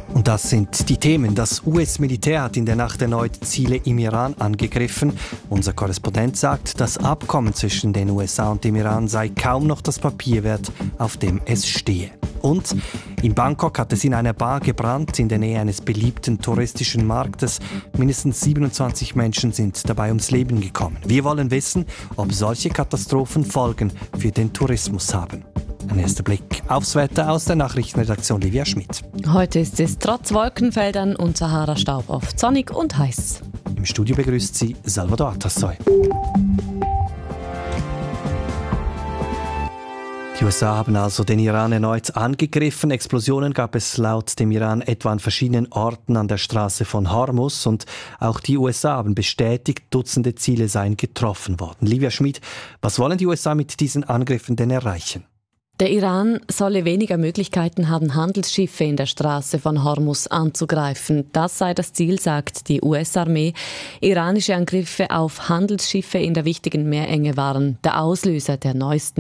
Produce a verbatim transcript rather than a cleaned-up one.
Und das sind die Themen. Das U S-Militär hat in der Nacht erneut Ziele im Iran angegriffen. Unser Korrespondent sagt, das Abkommen zwischen den U S A und dem Iran sei kaum noch das Papier wert, auf dem es stehe. Und in Bangkok hat es in einer Bar gebrannt, in der Nähe eines beliebten touristischen Marktes. Mindestens siebenundzwanzig Menschen sind dabei ums Leben gekommen. Wir wollen wissen, ob solche Katastrophen Folgen für den Tourismus haben. Ein erster Blick aufs Wetter aus der Nachrichtenredaktion Livia Schmidt. Heute ist es trotz Wolkenfeldern und Sahara-Staub oft sonnig und heiß. Im Studio begrüßt sie Salvador Atassoy. Die U S A haben also den Iran erneut angegriffen. Explosionen gab es laut dem Iran etwa an verschiedenen Orten an der Straße von Hormuz. Und auch die U S A haben bestätigt, Dutzende Ziele seien getroffen worden. Livia Schmidt, was wollen die U S A mit diesen Angriffen denn erreichen? Der Iran solle weniger Möglichkeiten haben, Handelsschiffe in der Straße von Hormuz anzugreifen. Das sei das Ziel, sagt die U S-Armee. Iranische Angriffe auf Handelsschiffe in der wichtigen Meerenge waren der Auslöser der neuesten